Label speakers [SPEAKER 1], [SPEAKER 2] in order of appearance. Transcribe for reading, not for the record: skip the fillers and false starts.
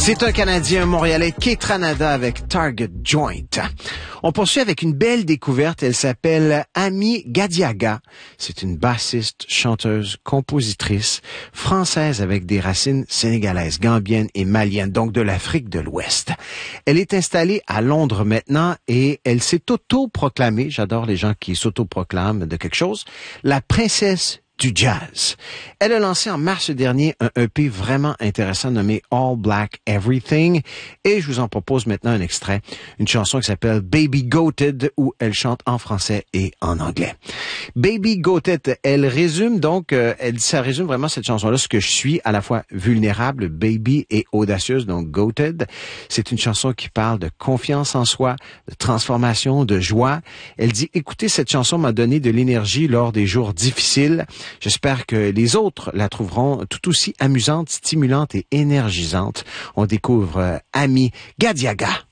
[SPEAKER 1] C'est un Canadien montréalais, Kaytranada avec Target Joint. On poursuit avec une belle découverte. Elle s'appelle Ami Gadiaga. C'est une bassiste, chanteuse, compositrice française avec des racines sénégalaises, gambiennes et maliennes, donc de l'Afrique de l'Ouest. Elle est installée à Londres maintenant et elle s'est auto-proclamée, j'adore les gens qui s'auto-proclament de quelque chose, la princesse du jazz. Elle a lancé en mars dernier un EP vraiment intéressant nommé All Black Everything et je vous en propose maintenant un extrait, une chanson qui s'appelle Baby Goated où elle chante en français et en anglais. Baby Goated, elle résume donc, ça résume vraiment cette chanson-là, ce que je suis, à la fois vulnérable, baby et audacieuse, donc Goated. C'est une chanson qui parle de confiance en soi, de transformation, de joie. Elle dit, écoutez, cette chanson m'a donné de l'énergie lors des jours difficiles. J'espère que les autres la trouveront tout aussi amusante, stimulante et énergisante. On découvre Ami Gadiaga.